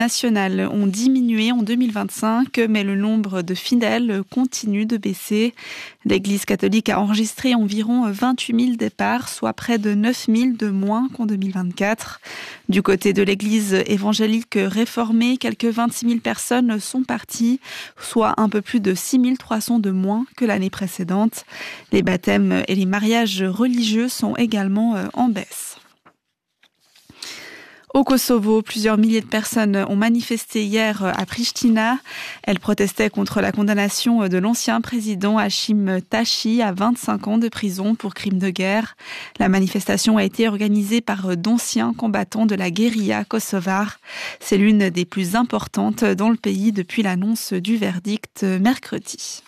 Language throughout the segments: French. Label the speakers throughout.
Speaker 1: nationales ont diminué en 2025, mais le nombre de fidèles continue de baisser. L'Église catholique a enregistré environ 28 000 départs, soit près de 9 000 de moins qu'en 2024. Du côté de l'Église évangélique réformée, quelques 26 000 personnes sont parties, soit un peu plus de 6 300 de moins que l'année précédente. Les baptêmes et les mariages religieux sont également en baisse. Au Kosovo, plusieurs milliers de personnes ont manifesté hier à Pristina. Elles protestaient contre la condamnation de l'ancien président Hashim Thaçi à 25 ans de prison pour crimes de guerre. La manifestation a été organisée par d'anciens combattants de la guérilla kosovare. C'est l'une des plus importantes dans le pays depuis l'annonce du verdict mercredi.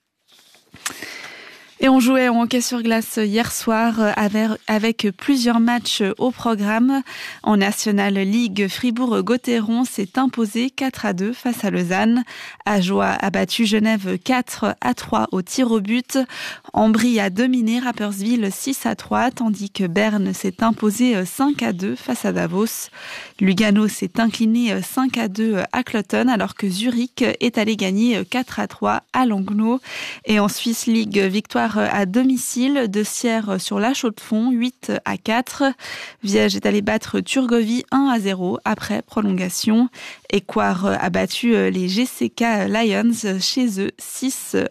Speaker 1: Et on jouait en hockey sur glace hier soir avec plusieurs matchs au programme. En National League, Fribourg-Gotteron s'est imposé 4-2 face à Lausanne. Ajoie a battu Genève 4-3 au tir au but. Ambry a dominé Rapperswil 6-3, tandis que Berne s'est imposé 5-2 face à Davos. Lugano s'est incliné 5-2 à Cloton, alors que Zurich est allé gagner 4-3 à Langnau. Et en Swiss League, victoire à domicile de Sierre sur la Chaux-de-Fonds, 8-4. Viège est allé battre Turgovie 1-0 après prolongation. Et Coire a battu les GCK Lions chez eux 6-3.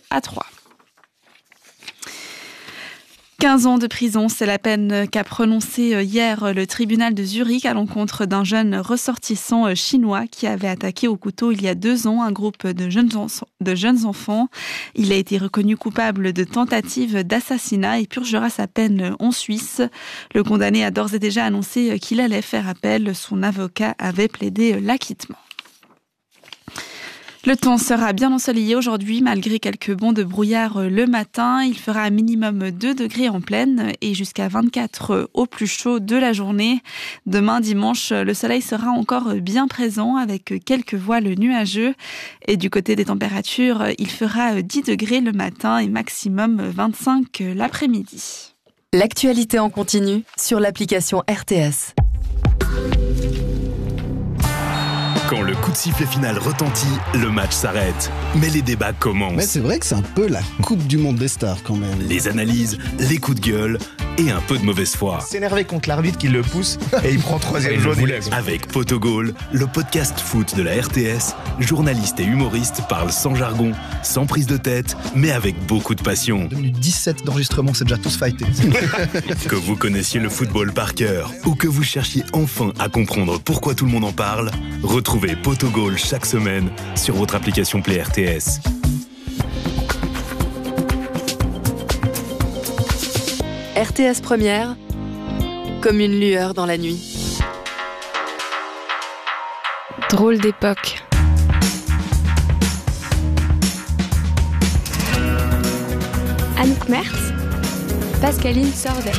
Speaker 1: 15 ans de prison, c'est la peine qu'a prononcée hier le tribunal de Zurich à l'encontre d'un jeune ressortissant chinois qui avait attaqué au couteau il y a 2 ans un groupe de jeunes enfants. Il a été reconnu coupable de tentative d'assassinat et purgera sa peine en Suisse. Le condamné a d'ores et déjà annoncé qu'il allait faire appel. Son avocat avait plaidé l'acquittement. Le temps sera bien ensoleillé aujourd'hui, malgré quelques bancs de brouillard le matin. Il fera un minimum 2 degrés en pleine et jusqu'à 24 au plus chaud de la journée. Demain, dimanche, le soleil sera encore bien présent avec quelques voiles nuageux. Et du côté des températures, il fera 10 degrés le matin et maximum 25 l'après-midi.
Speaker 2: L'actualité en continu sur l'application RTS.
Speaker 3: Quand le coup de sifflet final retentit, le match s'arrête. Mais les débats commencent.
Speaker 4: Mais c'est vrai que c'est un peu la Coupe du Monde des stars quand même.
Speaker 3: Les analyses, les coups de gueule et un peu de mauvaise foi.
Speaker 5: S'énerver contre l'arbitre qui le pousse et il prend 3e jaune.
Speaker 3: Avec Potogol, le podcast foot de la RTS, journalistes et humoristes parlent sans jargon, sans prise de tête, mais avec beaucoup de passion.
Speaker 5: 2 minutes 17 d'enregistrement, c'est déjà tous fighté.
Speaker 3: Que vous connaissiez le football par cœur ou que vous cherchiez enfin à comprendre pourquoi tout le monde en parle, retrouvez Potogol chaque semaine sur votre application Play RTS.
Speaker 2: RTS Première, comme une lueur dans la nuit.
Speaker 6: Drôle d'époque. Anouk Mertz, Pascaline Sordet.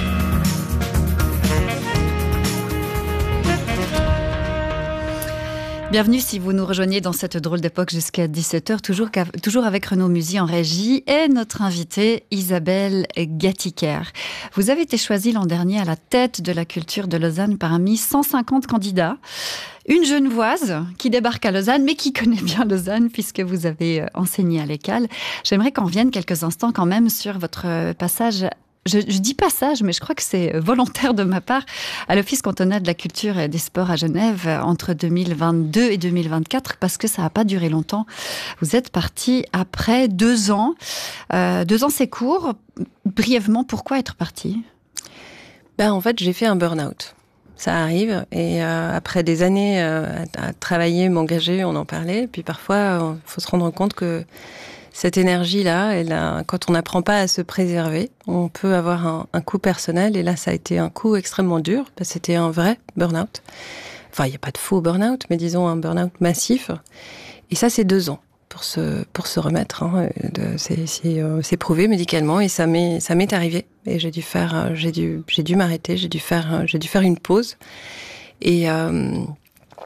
Speaker 7: Bienvenue si vous nous rejoignez dans cette drôle d'époque jusqu'à 17h, toujours avec Renaud Musy en régie et notre invitée Isabelle Gatiker. Vous avez été choisie l'an dernier à la tête de la culture de Lausanne parmi 150 candidats. Une Genevoise qui débarque à Lausanne, mais qui connaît bien Lausanne puisque vous avez enseigné à l'École. J'aimerais qu'on revienne quelques instants quand même sur votre passage. Je dis passage, mais je crois que c'est volontaire de ma part, à l'Office cantonal de la culture et des sports à Genève entre 2022 et 2024, parce que ça n'a pas duré longtemps. Vous êtes parti après 2 ans. 2 ans, c'est court. Brièvement, pourquoi être parti ?
Speaker 8: En fait, j'ai fait un burn-out. Ça arrive. Et après des années à travailler, m'engager, on en parlait. Puis parfois, il faut se rendre compte que cette énergie-là, quand on n'apprend pas à se préserver, on peut avoir un coup personnel. Et là, ça a été un coup extrêmement dur, parce que c'était un vrai burn-out. Enfin, il n'y a pas de faux burn-out, mais disons un burn-out massif. Et ça, c'est 2 ans pour se remettre. C'est prouvé médicalement, et ça m'est arrivé. Et j'ai dû m'arrêter, j'ai dû faire une pause. Et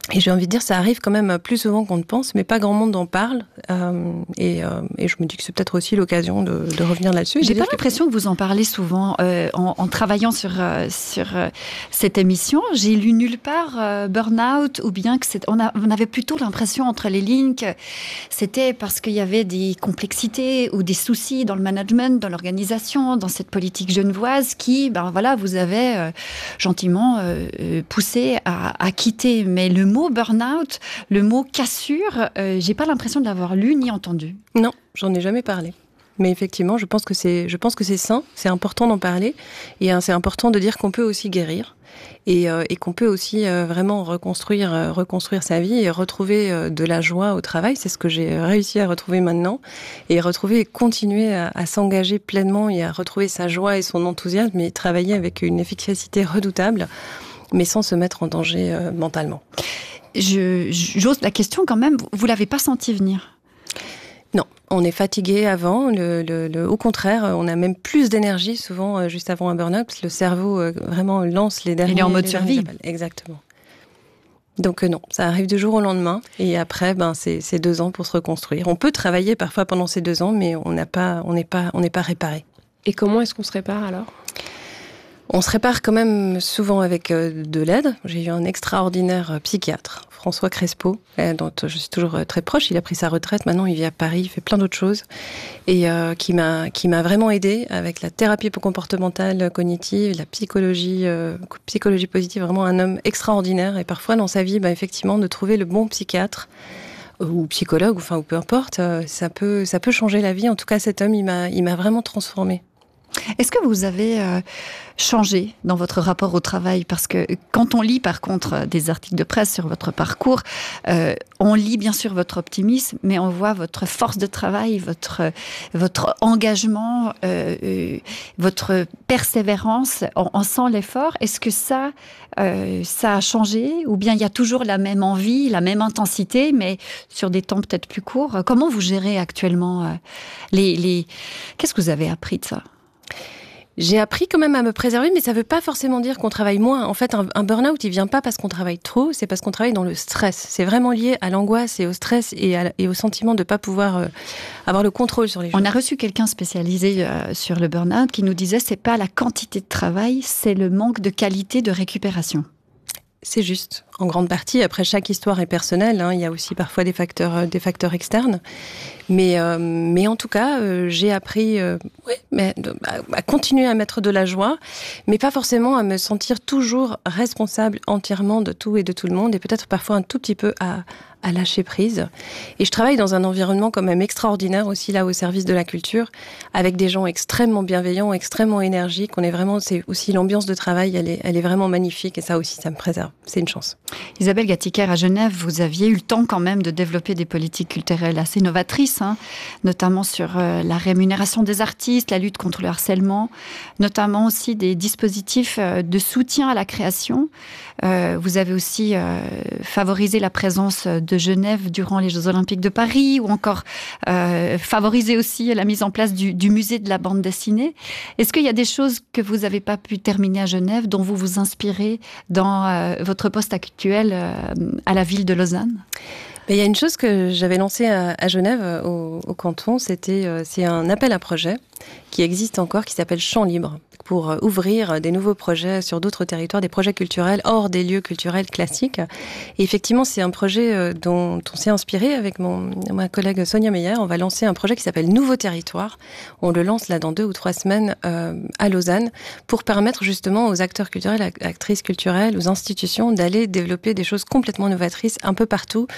Speaker 8: Et j'ai envie de dire, ça arrive quand même plus souvent qu'on ne pense, mais pas grand monde en parle. Et je me dis que c'est peut-être aussi l'occasion de revenir là-dessus.
Speaker 7: J'ai pas l'impression que vous en parlez souvent en travaillant sur cette émission. J'ai lu nulle part burn-out, ou bien que on avait plutôt l'impression entre les lignes que c'était parce qu'il y avait des complexités ou des soucis dans le management, dans l'organisation, dans cette politique genevoise qui, vous avez gentiment poussé à quitter. Mais le mot burn-out, le mot cassure, j'ai pas l'impression de l'avoir lu ni entendu.
Speaker 8: Non, j'en ai jamais parlé. Mais effectivement, je pense que c'est sain, c'est important d'en parler, et c'est important de dire qu'on peut aussi guérir, et qu'on peut aussi vraiment reconstruire sa vie et retrouver de la joie au travail. C'est ce que j'ai réussi à retrouver maintenant, et continuer à s'engager pleinement et à retrouver sa joie et son enthousiasme, et travailler avec une efficacité redoutable, mais sans se mettre en danger mentalement.
Speaker 7: J'ose la question quand même, vous l'avez pas senti venir?
Speaker 8: Non, on est fatigué avant, au contraire, on a même plus d'énergie souvent juste avant un burn-out, parce que le cerveau vraiment lance les derniers...
Speaker 7: Il est en mode survie.
Speaker 8: Exactement. Donc non, ça arrive du jour au lendemain, et après, c'est 2 ans pour se reconstruire. On peut travailler parfois pendant ces 2 ans, mais on n'est pas réparé.
Speaker 6: Et comment est-ce qu'on se répare alors ?
Speaker 8: On se répare quand même souvent avec de l'aide. J'ai eu un extraordinaire psychiatre, François Crespo, dont je suis toujours très proche. Il a pris sa retraite, maintenant il vit à Paris, il fait plein d'autres choses, et qui m'a vraiment aidée avec la thérapie comportementale cognitive, la psychologie positive, vraiment un homme extraordinaire. Et parfois dans sa vie, effectivement, de trouver le bon psychiatre ou psychologue, ou peu importe, ça peut changer la vie. En tout cas, cet homme, il m'a vraiment transformée.
Speaker 7: Est-ce que vous avez changé dans votre rapport au travail ? Parce que quand on lit par contre des articles de presse sur votre parcours, on lit bien sûr votre optimisme, mais on voit votre force de travail, votre engagement, votre persévérance, on sent l'effort. Est-ce que ça a changé ? Ou bien il y a toujours la même envie, la même intensité, mais sur des temps peut-être plus courts ? Comment vous gérez actuellement Qu'est-ce que vous avez appris de ça ?
Speaker 8: J'ai appris quand même à me préserver, mais ça veut pas forcément dire qu'on travaille moins. En fait, un burn-out, il vient pas parce qu'on travaille trop, c'est parce qu'on travaille dans le stress. C'est vraiment lié à l'angoisse et au stress et au sentiment de pas pouvoir avoir le contrôle sur les choses.
Speaker 7: On a reçu quelqu'un spécialisé sur le burn-out qui nous disait c'est pas la quantité de travail, c'est le manque de qualité de récupération.
Speaker 8: C'est juste, en grande partie. Après, chaque histoire est personnelle. Il y a aussi parfois des facteurs externes. Mais en tout cas, j'ai appris à continuer à mettre de la joie, mais pas forcément à me sentir toujours responsable entièrement de tout et de tout le monde, et peut-être parfois un tout petit peu à lâcher prise. Et je travaille dans un environnement quand même extraordinaire aussi, là, au service de la culture, avec des gens extrêmement bienveillants, extrêmement énergiques. C'est aussi l'ambiance de travail, elle est vraiment magnifique, et ça aussi, ça me préserve. C'est une chance.
Speaker 7: Isabelle Gatiker, à Genève, vous aviez eu le temps quand même de développer des politiques culturelles assez novatrices, notamment sur la rémunération des artistes, la lutte contre le harcèlement, notamment aussi des dispositifs de soutien à la création. Vous avez aussi favorisé la présence de Genève durant les Jeux Olympiques de Paris, ou encore favorisé aussi la mise en place du musée de la bande dessinée. Est-ce qu'il y a des choses que vous n'avez pas pu terminer à Genève, dont vous vous inspirez dans votre poste actuel à la ville de Lausanne ?
Speaker 8: Il y a une chose que j'avais lancée à Genève, au canton, c'est un appel à projet qui existe encore, qui s'appelle Champ Libre, pour ouvrir des nouveaux projets sur d'autres territoires, des projets culturels hors des lieux culturels classiques. Et effectivement, c'est un projet dont on s'est inspiré avec ma collègue Sonia Meyer. On va lancer un projet qui s'appelle Nouveau Territoire. On le lance là dans 2 ou 3 semaines à Lausanne, pour permettre justement aux acteurs culturels, actrices culturelles, aux institutions d'aller développer des choses complètement novatrices un peu partout.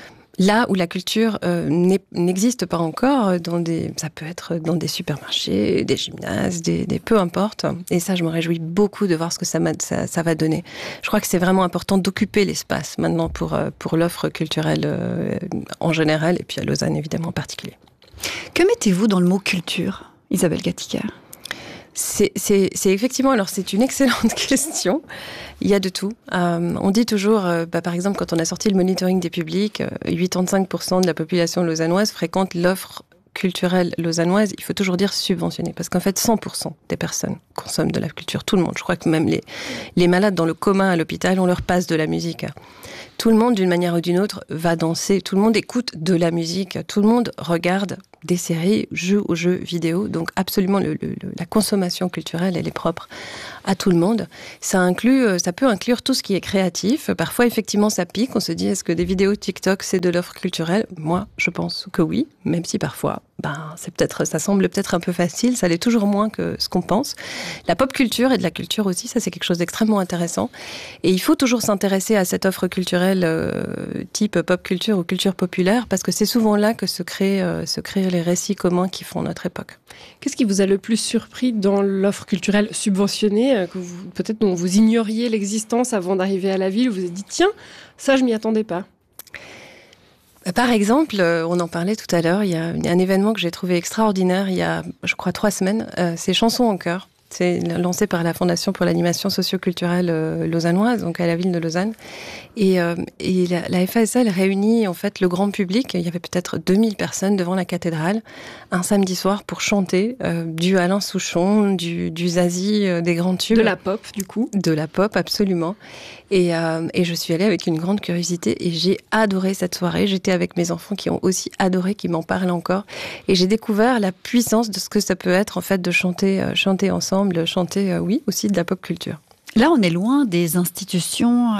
Speaker 8: Là où la culture n'existe pas encore, ça peut être dans des supermarchés, des gymnases, peu importe. Et ça, je me réjouis beaucoup de voir ce que ça va donner. Je crois que c'est vraiment important d'occuper l'espace maintenant pour l'offre culturelle en général, et puis à Lausanne évidemment en particulier.
Speaker 7: Que mettez-vous dans le mot culture, Isabelle Gatiker ? C'est
Speaker 8: effectivement, alors c'est une excellente question. Il y a de tout. On dit toujours, par exemple, quand on a sorti le monitoring des publics, 85% de la population lausannoise fréquente l'offre culturelle lausannoise. Il faut toujours dire subventionnée, parce qu'en fait, 100% des personnes consomment de la culture. Tout le monde. Je crois que même les malades dans le coma à l'hôpital, on leur passe de la musique. tout le monde, d'une manière ou d'une autre, va danser, tout le monde écoute de la musique, tout le monde regarde des séries, joue aux jeux vidéo. Donc absolument, la consommation culturelle, elle est propre à tout le monde. Ça peut inclure tout ce qui est créatif. Parfois, effectivement, ça pique. On se dit, est-ce que des vidéos TikTok, c'est de l'offre culturelle ? Moi, je pense que oui, même si parfois, ça semble peut-être un peu facile. Ça l'est toujours moins que ce qu'on pense. La pop culture et de la culture aussi, ça, c'est quelque chose d'extrêmement intéressant. Et il faut toujours s'intéresser à cette offre culturelle type pop culture ou culture populaire, parce que c'est souvent là que se créent les récits communs qui font notre époque.
Speaker 6: Qu'est-ce qui vous a le plus surpris dans l'offre culturelle subventionnée, peut-être dont vous ignoriez l'existence avant d'arriver à la ville, où vous vous êtes dit, tiens, ça je m'y attendais pas?
Speaker 8: Par exemple, on en parlait tout à l'heure, il y a un événement que j'ai trouvé extraordinaire il y a, je crois, 3 semaines, c'est Chansons en chœur. C'est lancé par la Fondation pour l'animation socio-culturelle lausannoise, donc à la ville de Lausanne. Et la FASL réunit en fait le grand public. Il y avait peut-être 2000 personnes devant la cathédrale un samedi soir pour chanter du Alain Souchon, du Zazie, des grands tubes.
Speaker 6: De la pop, du coup.
Speaker 8: De la pop, absolument. Et je suis allée avec une grande curiosité et j'ai adoré cette soirée. J'étais avec mes enfants qui ont aussi adoré, qui m'en parlent encore. Et j'ai découvert la puissance de ce que ça peut être en fait de chanter ensemble, chanter, oui, aussi de la pop culture.
Speaker 7: Là, on est loin des institutions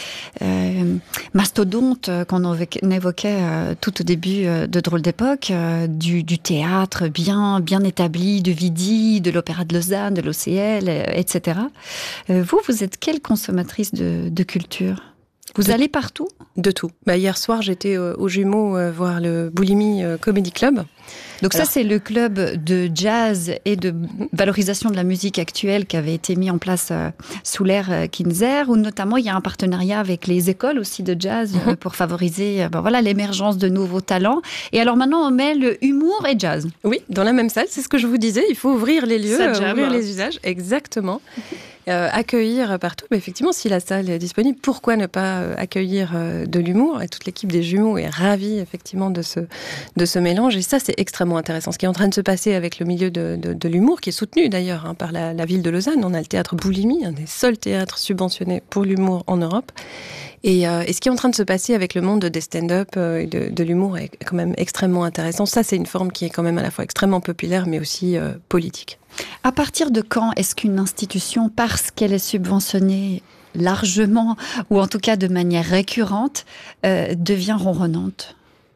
Speaker 7: mastodontes qu'on évoquait tout au début de Drôle d'époque, du théâtre bien établi, de Vidi, de l'Opéra de Lausanne, de l'OCL, etc. Vous êtes quelle consommatrice de culture ? Vous allez partout ?
Speaker 8: De tout. Hier soir, j'étais aux Jumeaux voir le Boulimie Comedy Club.
Speaker 7: Donc ça, c'est le club de jazz et de valorisation de la musique actuelle qui avait été mis en place sous l'ère Kinzer, où notamment il y a un partenariat avec les écoles aussi de jazz pour favoriser l'émergence de nouveaux talents. Et alors maintenant, on met le humour et jazz.
Speaker 8: Oui, dans la même salle, c'est ce que je vous disais, il faut ouvrir les lieux, ouvrir les usages, exactement. Accueillir partout, mais effectivement, si la salle est disponible, pourquoi ne pas accueillir de l'humour ? Et toute l'équipe des Jumeaux est ravie effectivement de ce mélange. Et ça, c'est extrêmement intéressant. Ce qui est en train de se passer avec le milieu de l'humour, qui est soutenu d'ailleurs par la ville de Lausanne. On a le théâtre Boulimie, un des seuls théâtres subventionnés pour l'humour en Europe. Et ce qui est en train de se passer avec le monde des stand-up et de l'humour est quand même extrêmement intéressant. Ça, c'est une forme qui est quand même à la fois extrêmement populaire, mais aussi politique.
Speaker 7: À partir de quand est-ce qu'une institution, parce qu'elle est subventionnée largement, ou en tout cas de manière récurrente, devient ronronnante ?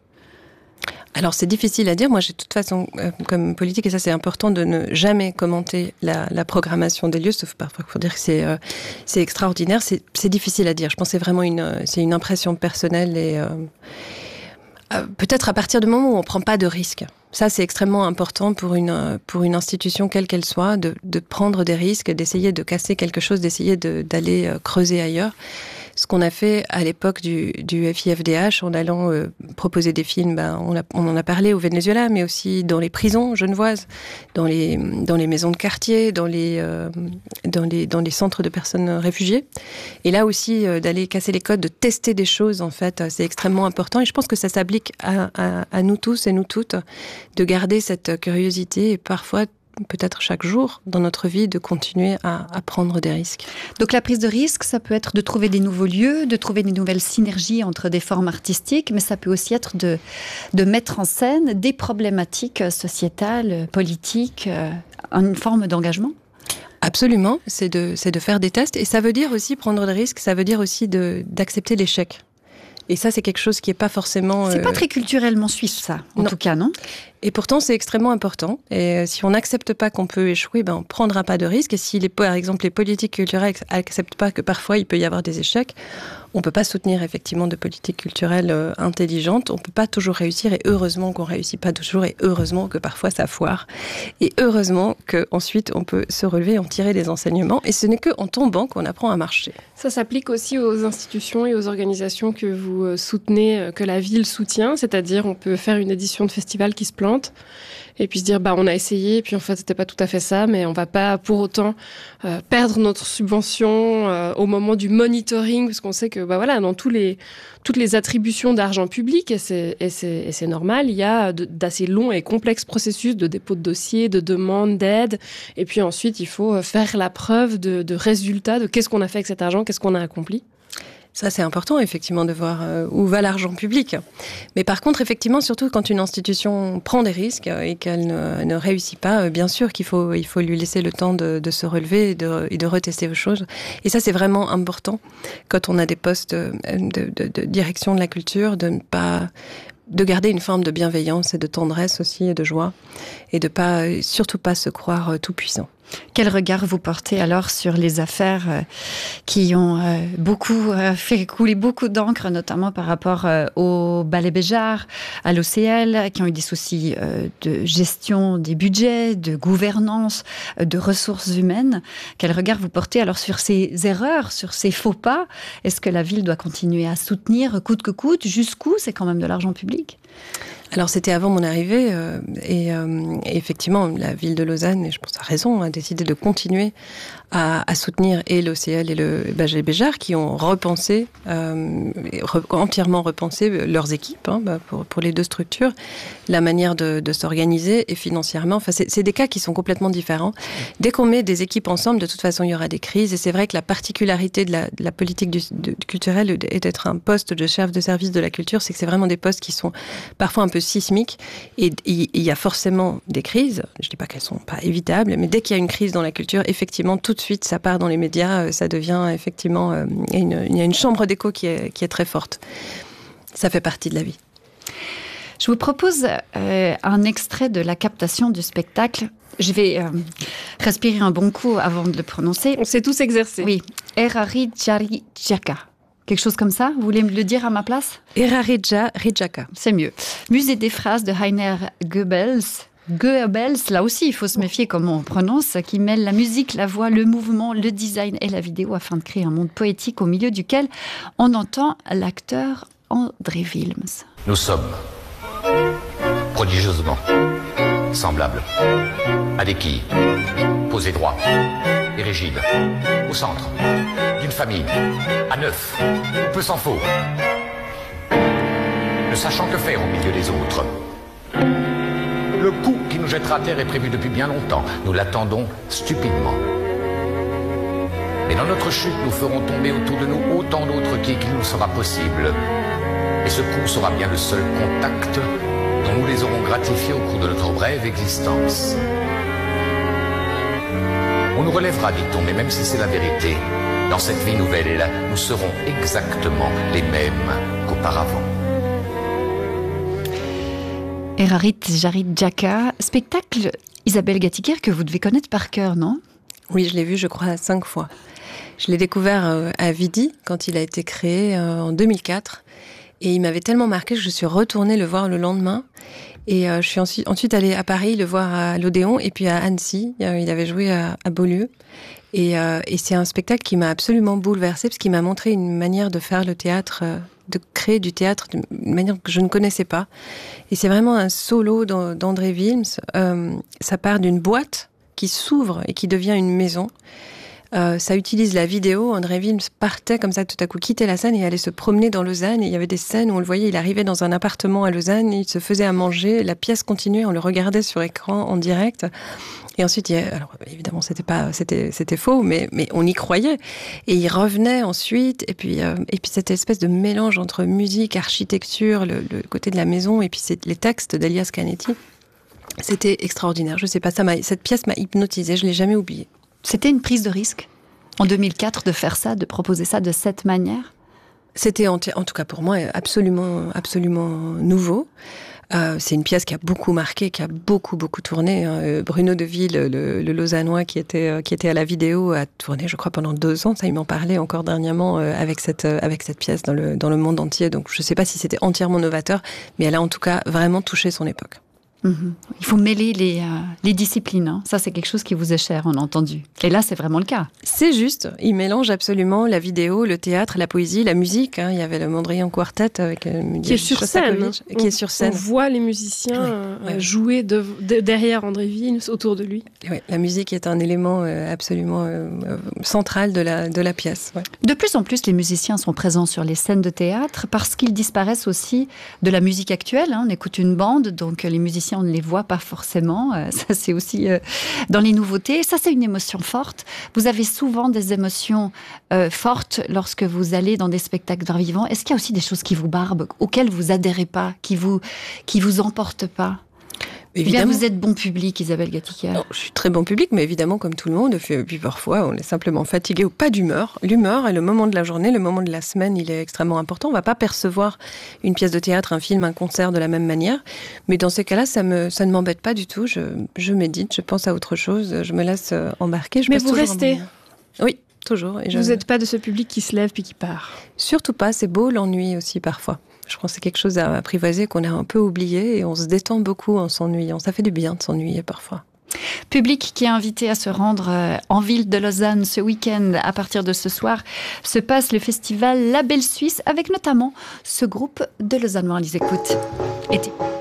Speaker 8: Alors c'est difficile à dire. Moi, j'ai de toute façon, comme politique, et ça c'est important de ne jamais commenter la programmation des lieux, sauf parfois pour dire que c'est extraordinaire. C'est difficile à dire. Je pense que c'est une impression personnelle et peut-être à partir du moment où on prend pas de risques. Ça, c'est extrêmement important pour une institution, quelle qu'elle soit, de prendre des risques, d'essayer de casser quelque chose, d'essayer d'aller creuser ailleurs. Ce qu'on a fait à l'époque du FIFDH, en allant proposer des films, on en a parlé au Venezuela, mais aussi dans les prisons genevoises, dans les maisons de quartier, dans les centres de personnes réfugiées. Et là aussi, d'aller casser les codes, de tester des choses, en fait, c'est extrêmement important. Et je pense que ça s'applique à nous tous et nous toutes, de garder cette curiosité et parfois peut-être chaque jour dans notre vie, de continuer à prendre des risques.
Speaker 7: Donc la prise de risque, ça peut être de trouver des nouveaux lieux, de trouver des nouvelles synergies entre des formes artistiques, mais ça peut aussi être de mettre en scène des problématiques sociétales, politiques, une forme d'engagement.
Speaker 8: Absolument, c'est de faire des tests. Et ça veut dire aussi prendre des risques, ça veut dire aussi d'accepter l'échec. Et ça, c'est quelque chose qui n'est pas forcément...
Speaker 7: C'est pas très culturellement suisse, ça, en tout cas, non ?
Speaker 8: Et pourtant, c'est extrêmement important. Et si on n'accepte pas qu'on peut échouer, on ne prendra pas de risque. Et si, par exemple, les politiques culturelles n'acceptent pas que parfois il peut y avoir des échecs, on ne peut pas soutenir effectivement de politiques culturelles intelligentes. On ne peut pas toujours réussir. Et heureusement qu'on ne réussit pas toujours. Et heureusement que parfois ça foire. Et heureusement qu'ensuite on peut se relever et en tirer des enseignements. Et ce n'est qu'en tombant qu'on apprend à marcher.
Speaker 6: Ça s'applique aussi aux institutions et aux organisations que vous soutenez, que la ville soutient. C'est-à-dire, on peut faire une édition de festival qui se plante. Et puis se dire, on a essayé, et puis en fait, c'était pas tout à fait ça, mais on va pas pour autant perdre notre subvention au moment du monitoring, parce qu'on sait que, dans toutes les attributions d'argent public, et c'est normal, il y a d'assez longs et complexes processus de dépôt de dossier, de demande d'aide, et puis ensuite, il faut faire la preuve de résultats, de qu'est-ce qu'on a fait avec cet argent, qu'est-ce qu'on a accompli.
Speaker 8: Ça, c'est important, effectivement, de voir où va l'argent public. Mais par contre, effectivement, surtout quand une institution prend des risques et qu'elle ne réussit pas, bien sûr qu'il faut lui laisser le temps de se relever et de retester aux choses. Et ça, c'est vraiment important quand on a des postes de direction de la culture, de garder une forme de bienveillance et de tendresse aussi et de joie et de surtout pas se croire tout puissant.
Speaker 7: Quel regard vous portez alors sur les affaires qui ont fait couler beaucoup d'encre, notamment par rapport au Ballet Béjart, à l'OCL, qui ont eu des soucis de gestion des budgets, de gouvernance, de ressources humaines. Quel regard vous portez alors sur ces erreurs, sur ces faux pas? Est-ce que la ville doit continuer à soutenir coûte que coûte? Jusqu'où? C'est quand même de l'argent public.
Speaker 8: Alors c'était avant mon arrivée et effectivement la ville de Lausanne, et je pense à raison, a décidé de continuer à soutenir et l'OCL et le Ballet Béjart qui ont repensé, entièrement repensé leurs équipes pour les deux structures, la manière de s'organiser et financièrement. Enfin, c'est des cas qui sont complètement différents. Dès qu'on met des équipes ensemble, de toute façon, il y aura des crises. Et c'est vrai que la particularité de la politique culturelle et d'être un poste de chef de service de la culture, c'est que c'est vraiment des postes qui sont parfois un peu sismiques. Et il y a forcément des crises. Je ne dis pas qu'elles ne sont pas évitables, mais dès qu'il y a une crise dans la culture, effectivement, tout de suite, ça part dans les médias, ça devient effectivement... il y a une chambre d'écho qui est très forte. Ça fait partie de la vie.
Speaker 7: Je vous propose un extrait de la captation du spectacle. Je vais respirer un bon coup avant de le prononcer.
Speaker 6: On s'est tous exercés.
Speaker 7: Oui. Eraridja Rijaka. Quelque chose comme ça? Vous voulez me le dire à ma place?
Speaker 8: Eraridja Rijaka.
Speaker 7: C'est mieux. Musée des phrases de Heiner Goebbels. Goebbels, là aussi, il faut se méfier comment on prononce, qui mêle la musique, la voix, le mouvement, le design et la vidéo afin de créer un monde poétique au milieu duquel on entend l'acteur André Wilms.
Speaker 9: Nous sommes prodigieusement semblables à des quilles, posées droit et rigides, au centre d'une famille, à neuf, peu s'en faut, ne sachant que faire au milieu des autres. Le coup qui nous jettera à terre est prévu depuis bien longtemps. Nous l'attendons stupidement. Et dans notre chute, nous ferons tomber autour de nous autant d'autres quilles qu'il nous sera possible. Et ce coup sera bien le seul contact dont nous les aurons gratifiés au cours de notre brève existence. On nous relèvera, dit-on, mais même si c'est la vérité, dans cette vie nouvelle, nous serons exactement les mêmes qu'auparavant.
Speaker 7: Eraridja Rijaka, spectacle, Isabelle Gatiker, que vous devez connaître par cœur, non?
Speaker 8: Oui, je l'ai vu, je crois, 5 fois. Je l'ai découvert à Vidi, quand il a été créé en 2004. Et il m'avait tellement marqué que je suis retournée le voir le lendemain. Et je suis ensuite allée à Paris le voir à l'Odéon et puis à Annecy. Il avait joué à Beaulieu. Et c'est un spectacle qui m'a absolument bouleversée parce qu'il m'a montré une manière de faire le théâtre, de créer du théâtre d'une manière que je ne connaissais pas. Et c'est vraiment un solo d'André Wilms. Ça part d'une boîte qui s'ouvre et qui devient une maison. Ça utilise la vidéo. André Wilms partait comme ça, tout à coup, quittait la scène et allait se promener dans Lausanne. Et il y avait des scènes où on le voyait, il arrivait dans un appartement à Lausanne, il se faisait à manger, la pièce continuait, on le regardait sur écran en direct. Et ensuite, alors évidemment, c'était faux, mais on y croyait. Et il revenait ensuite, et puis cette espèce de mélange entre musique, architecture, le côté de la maison, et puis les textes d'Elias Canetti. C'était extraordinaire. Je sais pas, cette pièce m'a hypnotisée, je l'ai jamais oubliée.
Speaker 7: C'était une prise de risque en 2004 de faire ça, de proposer ça de cette manière?
Speaker 8: C'était en tout cas pour moi absolument nouveau. C'est une pièce qui a beaucoup marqué, qui a beaucoup tourné. Bruno Deville, le Lausannois qui était à la vidéo, a tourné, je crois, pendant 2 ans. Ça, il m'en parlait encore dernièrement avec cette pièce dans le monde entier. Donc, je ne sais pas si c'était entièrement novateur, mais elle a en tout cas vraiment touché son époque.
Speaker 7: Mmh. Il faut mêler les disciplines. Hein. Ça, c'est quelque chose qui vous est cher, on a entendu. Et là, c'est vraiment le cas.
Speaker 8: C'est juste. Il mélange absolument la vidéo, le théâtre, la poésie, la musique. Hein. Il y avait le Mondrian Quartet avec
Speaker 6: qui est sur scène.
Speaker 8: Qui est sur scène.
Speaker 6: On voit les musiciens jouer derrière André Wilms, autour de lui.
Speaker 8: Oui, la musique est un élément absolument central de la pièce. Ouais.
Speaker 7: De plus en plus, les musiciens sont présents sur les scènes de théâtre parce qu'ils disparaissent aussi de la musique actuelle. Hein. On écoute une bande, donc les musiciens ici on ne les voit pas forcément. Ça c'est aussi dans les nouveautés. Ça c'est une émotion forte. Vous avez souvent des émotions fortes lorsque vous allez dans des spectacles d'art vivant. Est-ce qu'il y a aussi des choses qui vous barbent, auxquelles vous adhérez pas, qui vous emportent pas? Évidemment. Bien, vous êtes bon public, Isabelle Gatiker.
Speaker 8: Non, je suis très bon public, mais évidemment, comme tout le monde, puis parfois, on est simplement fatigué ou pas d'humeur. L'humeur est le moment de la journée, le moment de la semaine, il est extrêmement important. On ne va pas percevoir une pièce de théâtre, un film, un concert de la même manière. Mais dans ces cas-là, ça ne m'embête pas du tout. Je médite, je pense à autre chose, je me laisse embarquer.
Speaker 6: Mais vous restez?
Speaker 8: Oui, toujours. Et
Speaker 6: vous n'êtes pas de ce public qui se lève puis qui part?
Speaker 8: Surtout pas, c'est beau l'ennui aussi parfois. Je pense que c'est quelque chose à apprivoiser qu'on a un peu oublié et on se détend beaucoup en s'ennuyant. Ça fait du bien de s'ennuyer parfois.
Speaker 7: Public qui est invité à se rendre en ville de Lausanne ce week-end. À partir de ce soir se passe le festival La Belle Suisse avec notamment ce groupe de Lausannois. On les écoute. Été.